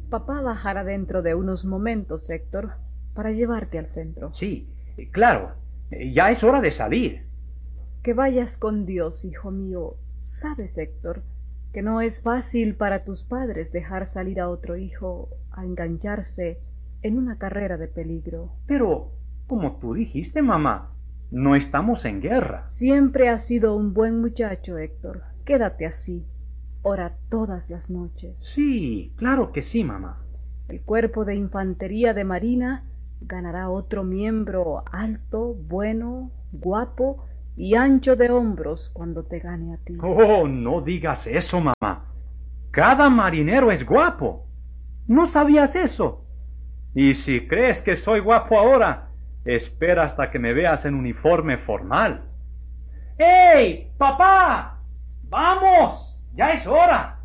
Papá bajará dentro de unos momentos, Héctor, para llevarte al centro. Sí, claro. Ya es hora de salir. Que vayas con Dios, hijo mío. Sabes, Héctor, que no es fácil para tus padres dejar salir a otro hijo a engancharse en una carrera de peligro. Pero, como tú dijiste, mamá, no estamos en guerra. Siempre has sido un buen muchacho, Héctor. Quédate así. Ora todas las noches. Sí, claro que sí, mamá. El cuerpo de infantería de Marina ganará otro miembro alto, bueno, guapo y ancho de hombros cuando te gane a ti. Oh, no digas eso, mamá. Cada marinero es guapo. ¿No sabías eso? Y si crees que soy guapo ahora, espera hasta que me veas en uniforme formal. ¡Hey, papá! ¡Vamos! ¡Ya es hora!